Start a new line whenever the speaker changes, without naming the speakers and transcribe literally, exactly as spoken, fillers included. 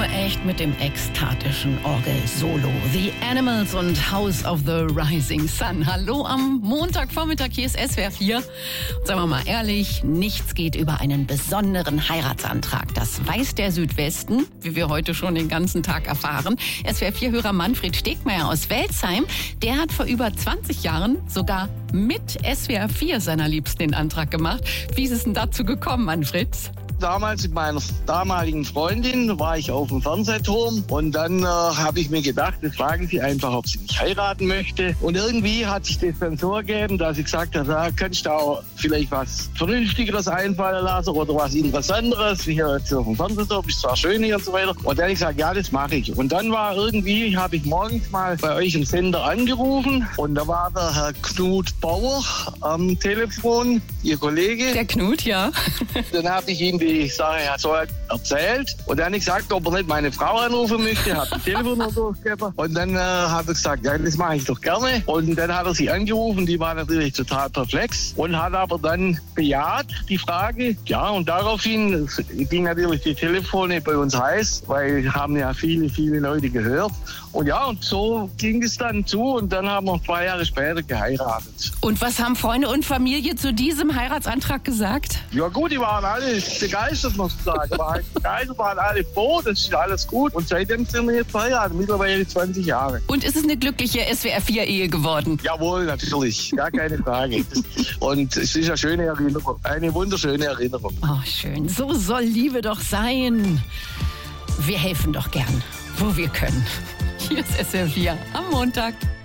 nur echt mit dem ekstatischen Orgel-Solo. The Animals und House of the Rising Sun. Hallo am Montagvormittag, hier ist S W R vier. Und sagen wir mal ehrlich, nichts geht über einen besonderen Heiratsantrag. Das weiß der Südwesten, wie wir heute schon den ganzen Tag erfahren. S W R vier-Hörer Manfred Stegmeier aus Welzheim, der hat vor über zwanzig Jahren sogar mit S W R vier seiner Liebsten den Antrag gemacht. Wie ist es denn dazu gekommen, Manfred?
Damals mit meiner damaligen Freundin war ich auf dem Fernsehturm und dann äh, habe ich mir gedacht, das fragen Sie einfach, ob sie mich heiraten möchte. Und irgendwie hat sich das dann so ergeben, dass ich gesagt habe, da könntest du auch vielleicht was Vernünftigeres einfallen lassen oder was Interessanteres. Hier jetzt auf dem Fernsehturm ist zwar schön hier und so weiter. Und dann habe ich gesagt, ja, das mache ich. Und dann war irgendwie, habe ich morgens mal bei euch im Sender angerufen und da war der Herr Knut Bauer am Telefon, Ihr Kollege.
Der Knut, ja.
Dann habe ich ihm die Sache so erzählt und dann habe ich gesagt, ob er nicht meine Frau anrufen möchte, habe die Telefonnummer durchgegeben und dann äh, hat er gesagt, ja, das mache ich doch gerne. Und dann hat er sie angerufen, die war natürlich total perplex und hat aber dann bejaht die Frage. Ja, und daraufhin ging natürlich die Telefone bei uns heiß, weil haben ja viele, viele Leute gehört. Und ja, und so ging es dann zu und dann haben wir zwei Jahre später geheiratet.
Und was haben Freunde und Familie zu diesem Heiratsantrag gesagt?
Ja gut, die waren alle begeistert, muss ich sagen. Waren begeistert, waren alle froh, das ist alles gut. Und seitdem sind wir jetzt verheiratet, mittlerweile zwanzig Jahre.
Und ist es eine glückliche S W R vier-Ehe geworden?
Jawohl, natürlich, gar keine Frage. Und es ist eine schöne Erinnerung, eine wunderschöne Erinnerung.
Oh, schön. So soll Liebe doch sein. Wir helfen doch gern, wo wir können. Hier ist S W R vier am Montag.